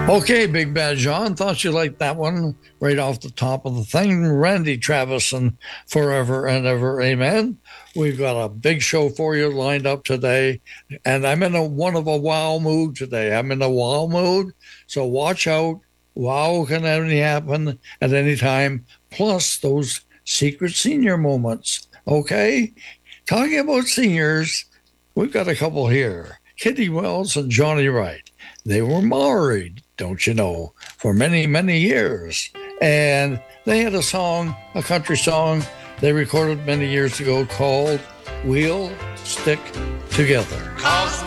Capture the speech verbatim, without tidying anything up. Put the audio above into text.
Okay, Big Bad John, thought you liked that one right off the top of the thing. Randy Travis and Forever and Ever, Amen. We've got a big show for you lined up today, and I'm in a one of a wow mood today. I'm in a wow mood, so watch out. Wow can only happen at any time. Plus those secret senior moments. Okay, talking about seniors, we've got a couple here: Kitty Wells and Johnny Wright. They were married, don't you know, for many, many years. And they had a song, a country song they recorded many years ago called We'll Stick Together. 'Cause